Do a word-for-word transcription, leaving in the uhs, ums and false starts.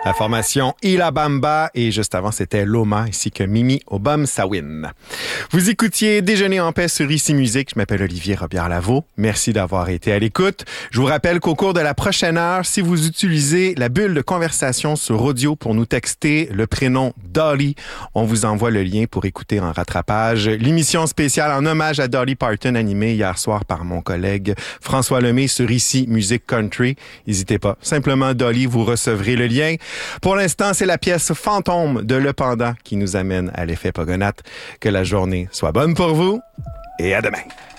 La formation Ila Bamba et juste avant, c'était Loma ainsi que Mimi Obam Sawin. Vous écoutiez Déjeuner en paix sur Ici Musique. Je m'appelle Olivier Robillard-Lavaux. Merci d'avoir été à l'écoute. Je vous rappelle qu'au cours de la prochaine heure, si vous utilisez la bulle de conversation sur audio pour nous texter le prénom Dolly, on vous envoie le lien pour écouter en rattrapage l'émission spéciale en hommage à Dolly Parton animée hier soir par mon collègue François Lemay sur Ici Musique Country. N'hésitez pas. Simplement Dolly, vous recevrez le lien. Pour l'instant, c'est la pièce Fantôme de Le Pendant qui nous amène à l'effet Pogonatte. Que la journée soit bonne pour vous et à demain.